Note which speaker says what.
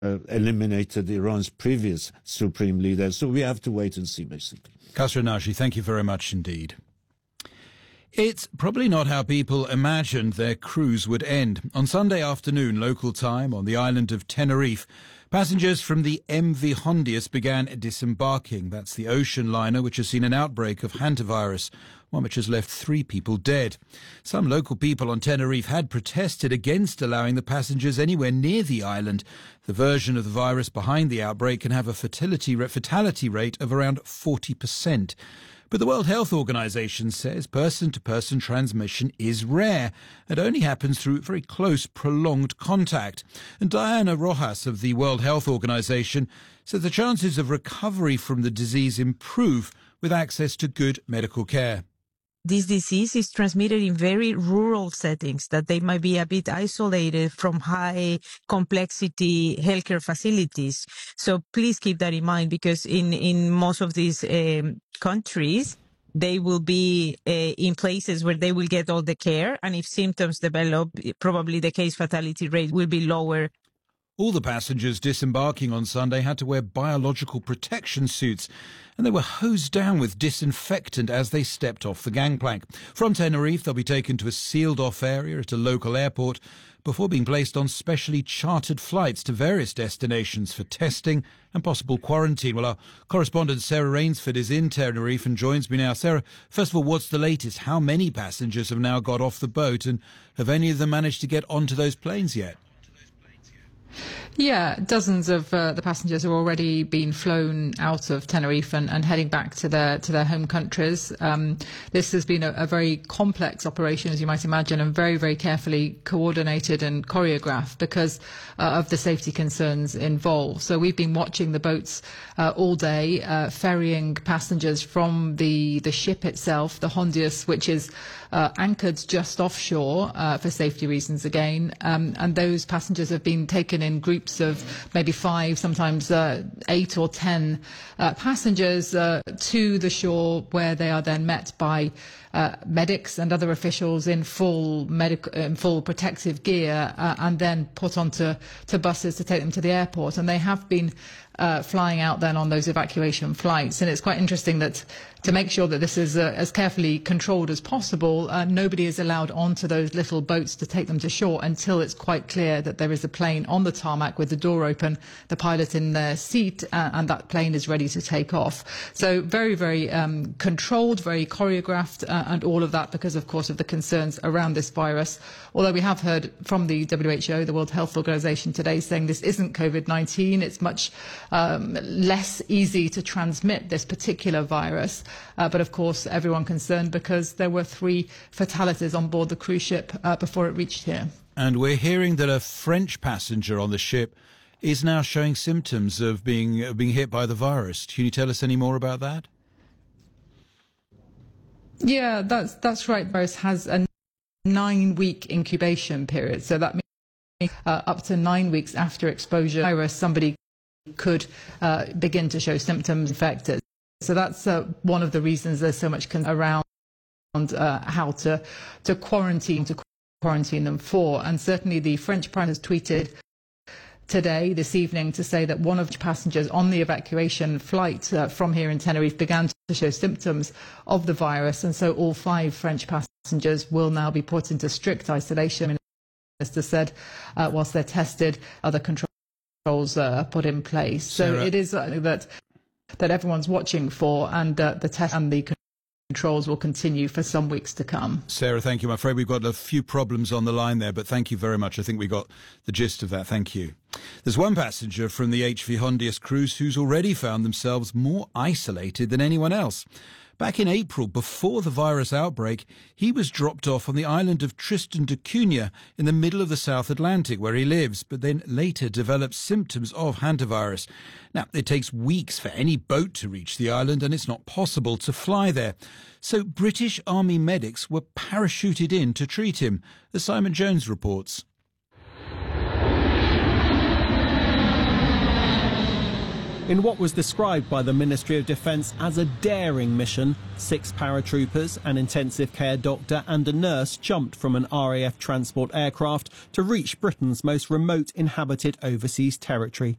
Speaker 1: eliminated Iran's previous supreme leader. So we have to wait and see, basically.
Speaker 2: Khosrow Najji, thank you very much indeed. It's probably not how people imagined their cruise would end. On Sunday afternoon, local time, on the island of Tenerife, passengers from the MV Hondius began disembarking. That's the ocean liner which has seen an outbreak of hantavirus, one which has left 3 people dead. Some local people on Tenerife had protested against allowing the passengers anywhere near the island. The version of the virus behind the outbreak can have a fatality rate of around 40%. But the World Health Organization says person-to-person transmission is rare. It only happens through very close, prolonged contact. And Diana Rojas of the World Health Organization says the chances of recovery from the disease improve with access to good medical care.
Speaker 3: This disease is transmitted in very rural settings that they might be a bit isolated from high complexity healthcare facilities. So please keep that in mind, because in most of these countries, they will be in places where they will get all the care. And if symptoms develop, probably the case fatality rate will be lower.
Speaker 2: All the passengers disembarking on Sunday had to wear biological protection suits, and they were hosed down with disinfectant as they stepped off the gangplank. From Tenerife, they'll be taken to a sealed-off area at a local airport before being placed on specially chartered flights to various destinations for testing and possible quarantine. Well, our correspondent Sarah Rainsford is in Tenerife and joins me now. Sarah, first of all, what's the latest? How many passengers have now got off the boat, and have any of them managed to get onto those planes yet?
Speaker 4: Yeah, dozens of the passengers have already been flown out of Tenerife and heading back to their home countries. This has been a very complex operation, as you might imagine, and very, very carefully coordinated and choreographed because of the safety concerns involved. So we've been watching the boats all day, ferrying passengers from the ship itself, the Hondius, which is anchored just offshore for safety reasons again. And those passengers have been taken in groups of maybe 5, sometimes 8 or 10 passengers to the shore, where they are then met by medics and other officials in full protective gear, and then put onto buses to take them to the airport. And they have been flying out then on those evacuation flights. And it's quite interesting that to make sure that this is as carefully controlled as possible, nobody is allowed onto those little boats to take them to shore until it's quite clear that there is a plane on the tarmac with the door open, the pilot in their seat, and that plane is ready to take off. So very, very controlled, very choreographed, and all of that because, of course, of the concerns around this virus. Although we have heard from the WHO, the World Health Organization, today saying this isn't COVID-19, it's much less easy to transmit this particular virus. But of course, everyone concerned because there were 3 fatalities on board the cruise ship before it reached here.
Speaker 2: And we're hearing that a French passenger on the ship is now showing symptoms of being hit by the virus. Can you tell us any more about that?
Speaker 4: Yeah, that's right. The virus has a 9-week incubation period. So that means up to 9 weeks after exposure, virus, somebody could begin to show symptoms infected. So that's one of the reasons there's so much concern around how to quarantine them for. And certainly the French Prime has tweeted this evening, to say that one of the passengers on the evacuation flight from here in Tenerife began to show symptoms of the virus. And so all 5 French passengers will now be put into strict isolation. The Minister said whilst they're tested, other controls are put in place. So Sarah, it is that everyone's watching for, and the test and the controls will continue for some weeks to come.
Speaker 2: Sarah, thank you. I'm afraid we've got a few problems on the line there, but thank you very much. I think we got the gist of that. Thank you. There's one passenger from the HV Hondius cruise who's already found themselves more isolated than anyone else. Back in April, before the virus outbreak, he was dropped off on the island of Tristan da Cunha in the middle of the South Atlantic, where he lives, but then later developed symptoms of hantavirus. Now, it takes weeks for any boat to reach the island, and it's not possible to fly there. So British Army medics were parachuted in to treat him, as Simon Jones reports.
Speaker 5: In what was described by the Ministry of Defence as a daring mission, 6 paratroopers, an intensive care doctor and a nurse jumped from an RAF transport aircraft to reach Britain's most remote inhabited overseas territory.